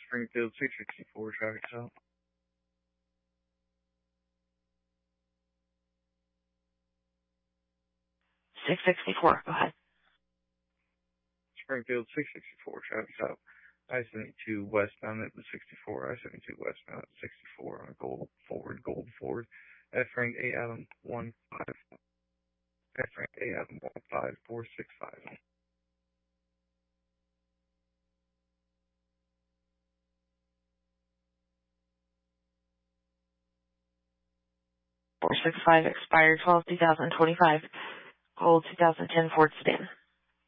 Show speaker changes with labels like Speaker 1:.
Speaker 1: Springfield 664, traffic stop.
Speaker 2: Go ahead.
Speaker 1: Springfield 664, traffic stop. I-72 westbound at the 64, I-72 westbound at 64 on Gold Forward. F rank A Adam 15. F rank A Adam 15465.
Speaker 2: 465 expired 12/2025. Gold 2010 Ford sedan.